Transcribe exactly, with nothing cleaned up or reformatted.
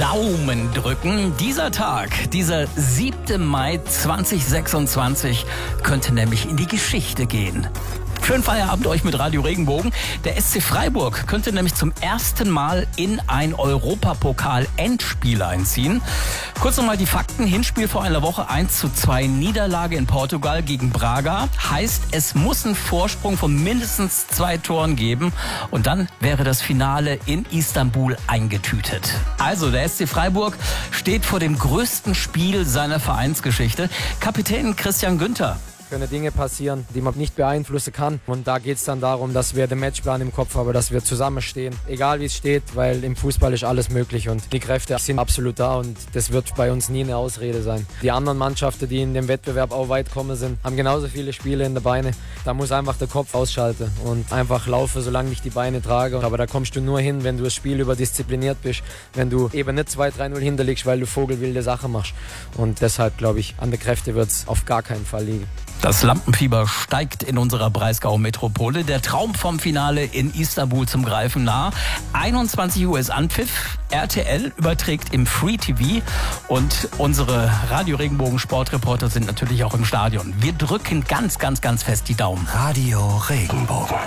Daumen drücken. Dieser Tag, dieser siebte Mai zweitausendsechsundzwanzig, könnte nämlich in die Geschichte gehen. Schönen Feierabend euch mit Radio Regenbogen. Der S C Freiburg könnte nämlich zum ersten Mal in ein Europapokal-Endspiel einziehen. Kurz nochmal die Fakten. Hinspiel vor einer Woche eins zu zwei Niederlage in Portugal gegen Braga. Heißt, es muss einen Vorsprung von mindestens zwei Toren geben. Und dann wäre das Finale in Istanbul eingetütet. Also, der S C Freiburg steht vor dem größten Spiel seiner Vereinsgeschichte. Kapitän Christian Günther. Können Dinge passieren, die man nicht beeinflussen kann. Und da geht es dann darum, dass wir den Matchplan im Kopf haben, dass wir zusammenstehen. Egal wie es steht, weil im Fußball ist alles möglich und die Kräfte sind absolut da und das wird bei uns nie eine Ausrede sein. Die anderen Mannschaften, die in dem Wettbewerb auch weit kommen sind, haben genauso viele Spiele in den Beinen. Da muss einfach der Kopf ausschalten und einfach laufen, solange ich die Beine trage. Aber da kommst du nur hin, wenn du das Spiel überdiszipliniert bist, wenn du eben nicht zwei drei null hinterlegst, weil du vogelwilde Sachen machst. Und deshalb glaube ich, an der Kräfte wird es auf gar keinen Fall liegen. Das Lampenfieber steigt in unserer Breisgau-Metropole. Der Traum vom Finale in Istanbul zum Greifen nah. einundzwanzig Uhr ist Anpfiff. R T L überträgt im Free T V und unsere Radio Regenbogen Sportreporter sind natürlich auch im Stadion. Wir drücken ganz, ganz, ganz fest die Daumen. Radio Regenbogen.